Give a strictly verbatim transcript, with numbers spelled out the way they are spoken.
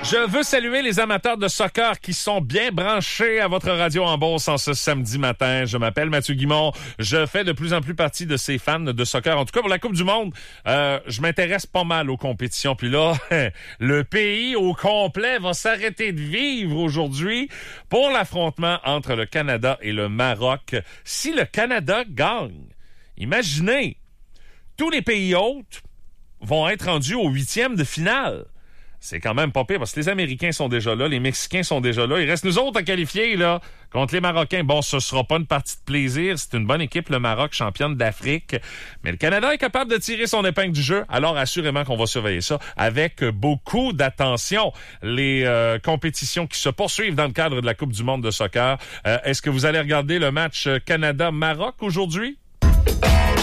Je veux saluer les amateurs de soccer qui sont bien branchés à votre radio en Beauce en ce samedi matin. Je m'appelle Mathieu Guimond. Je fais de plus en plus partie de ces fans de soccer. En tout cas, pour la Coupe du Monde, euh, je m'intéresse pas mal aux compétitions. Puis là, le pays au complet va s'arrêter de vivre aujourd'hui pour l'affrontement entre le Canada et le Maroc. Si le Canada gagne, imaginez, tous les pays hôtes vont être rendus au huitième de finale. C'est quand même pas pire parce que les Américains sont déjà là, les Mexicains sont déjà là. Il reste nous autres à qualifier là contre les Marocains. Bon, ce sera pas une partie de plaisir. C'est une bonne équipe, le Maroc, championne d'Afrique. Mais le Canada est capable de tirer son épingle du jeu. Alors, assurément qu'on va surveiller ça avec beaucoup d'attention. Les euh, compétitions qui se poursuivent dans le cadre de la Coupe du monde de soccer. Euh, est-ce que vous allez regarder le match Canada-Maroc aujourd'hui?